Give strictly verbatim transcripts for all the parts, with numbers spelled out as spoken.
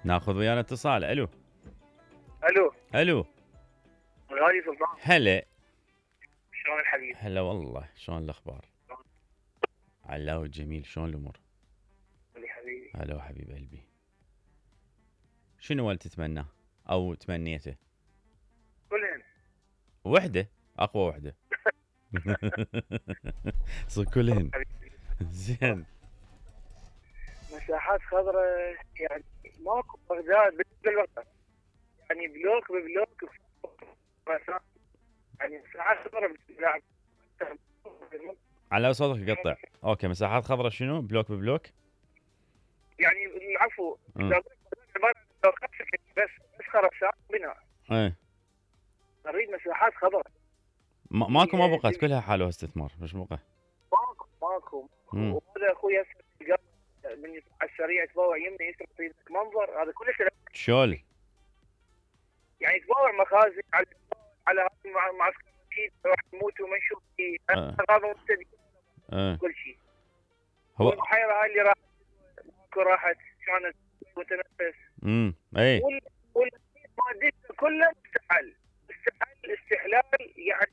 ناخذ ويانا اتصال. الو الو الو الغالي سلطان، هلا. شلون الحبيب؟ هلا والله، شلون الاخبار؟ علاوي الجميل، شلون الامور؟ اللي حبيبي هلا حبيب قلبي. شنو ولد تتمناه او تمنيته؟ كلهن. وحده، اقوى وحده. صدق كلهن. زين. مساحات خضراء يعني ماكو بغداد بالنسبه للوطن، يعني بلوك ببلوك مساحات، يعني مساحات خضراء بالنسبة لل- على صوتك يقطع. اوكي، مساحات خضراء شنو؟ بلوك ببلوك؟ يعني العفو أه. عباره عن بلوكات سكنية بس بس خرسانة بناء. ايه، نريد مساحات خضراء. ما- ماكو ما بقت، كلها حالها استثمار، مش بقى. ماكو ماكو امم وهذا اخوي هسه من على السريع يتبوع يمنا يسرى يصير منظر، هذا كله سلام. شول. يعني يتبوع مخازن على على هذا مع معسكر اكيد راح نموت وما نشوف فيه أه. هذا مبتدئ أه. كل شيء. هو والبحيره هاي اللي راحت ماكو راحت كانت متنفس. امم اي وال وال مادته كله مستحل مستحل استحلال يعني.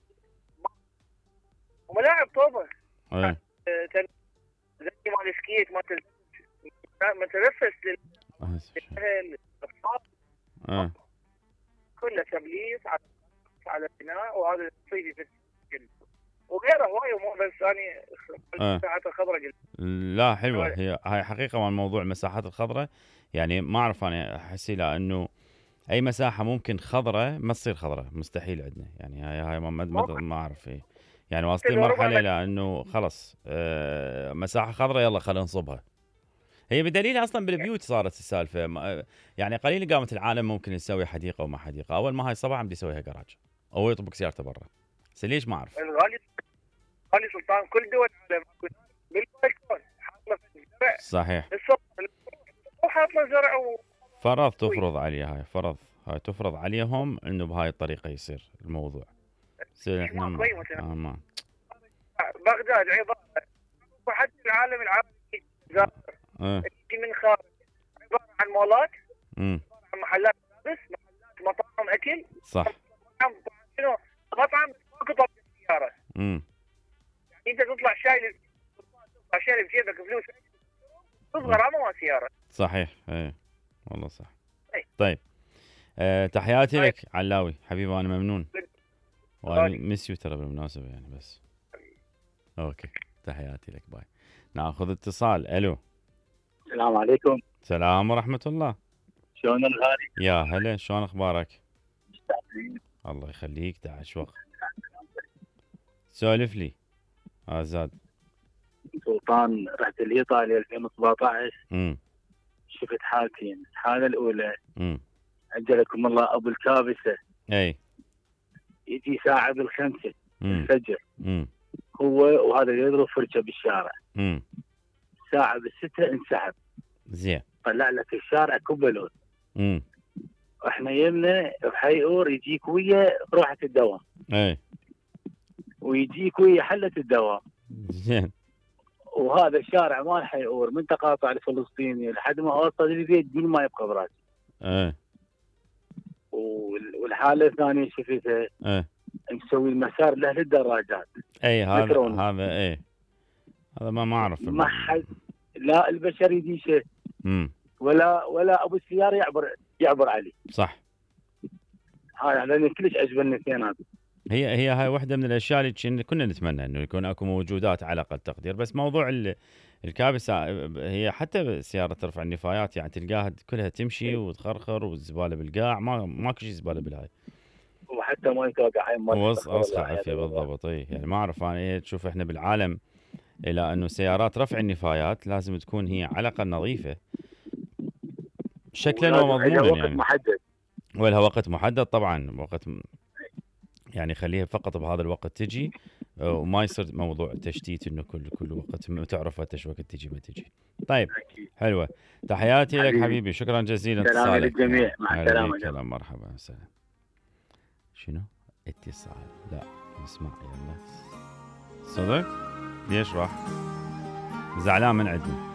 وملاعب طوبه اي زي مال سكيت ما متنفس للاهل الاطفال اه كله تبليس على على البناء، وهذا صيدي في السجن وغيره هواي امور، بس اني آه. المساحات الخضراء قلت. لا حلوه هي، هاي حقيقه عن موضوع المساحات الخضراء. يعني ما اعرف، انا احس لانه اي مساحه ممكن خضراء ما تصير خضراء، مستحيل عندنا. يعني هاي هاي ما, ما, ما اعرف ايه. يعني واصلين مرحله لانه خلص آه مساحه خضراء يلا خلينا نصبها. هي بدليل اصلا بالبيوت صارت السالفه. ما- يعني قليل قامت العالم ممكن يسوي حديقه وما حديقه، اول ما هاي صبع عم يسويها جراج او يطبق سيارته برا. بس ليش ما اعرف. الغالي غالي سلطان كل دول العالم بالبلكون حاطه زرع. صحيح. وحاطه زرع و... فرض تفرض عليه، هاي فرض، هاي تفرض عليهم انه بهاي الطريقه يصير الموضوع. يصير احنا ما آه ما. بغداد عباره وحتى العالم العربي زار اه من خارج عباره عن مولات، امم عن محلات بس محلات مطاعم اكل. صح. مطعم شنو مطعم ماكو طب سياره. امم انت تطلع شايل تطلع شايل بجيبك فلوس تصغر عمو سياره. صحيح ايه والله صح. أي. طيب آه تحياتي طيب. لك علاوي حبيبي، انا ممنون. وانا مسيو ترى بالمناسبه يعني بس. اوكي تحياتي لك، باي. ناخذ اتصال. الو السلام عليكم. سلام ورحمه الله. شلون الغالي؟ يا هلا، شلون اخبارك؟ الله يخليك، داعش وقت. سولف لي آزاد. سلطان رحت لايطاليا ألفين وسبعطعش. امم شفت حالتين، الحاله الاولى امم اجلكم الله ابو الكابسه اي يجي ساعه بالخمسه امم الفجر، امم هو وهذا يضرب فرشه بالشارع. امم ساعه بالسته انسحب، زين. طلع لك الشارع كبلون. امم احنا يمنا بحيور يجيك ويا روحه الدوام، اي ويجيك ويا حله الدوام. زين. وهذا الشارع مال حيور من تقاطع الفلسطيني لحد ما اوصل البيت دون ما يبقى براسي. اي وال- والحاله الثانيه شفتها اي مسوي المسار له للدراجات. اي هذا مترون. هذا اي هذا ما ما اعرف. ما حد لا البشر يديشه امم ولا ولا ابو السياره يعبر يعبر عليه. صح. هاي لاني كلش عجبني الاثنين هذا. هي هي هاي واحده من الاشياء اللي كن- كنا نتمنى انه يكون اكو موجودات على اقل تقدير. بس موضوع ال- الكابسه هي حتى سياره ترفع النفايات يعني تلقاها كلها تمشي وتخرخر والزباله بالقاع، ما ماكو شيء زباله بالهاي. وحتى ما يتوقع هاي مرة وص اصخع عفيه بالضبط. اي يعني ما اعرف انا ايه، تشوف احنا بالعالم الى انه سيارات رفع النفايات لازم تكون هي على الاقل نظيفه شكلا ومضمونا وقت يعني. محدد. ولها وقت محدد طبعا، وقت م- يعني خليها فقط بهذا الوقت تجي، آه، وما يصير موضوع تشتيت انه كل كل وقت م- تعرف ايش وقت تجي ما تجي. طيب حلوه، تحياتي لك حبيبي. حبيبي، شكرا جزيلا سلام اتصالك. للجميع، مع هلا السلامة. بيك، هلا مرحبا سلام. شنو اتصال؟ لا نسمع يلا. صدق ليش راح؟ زعلان من عندنا.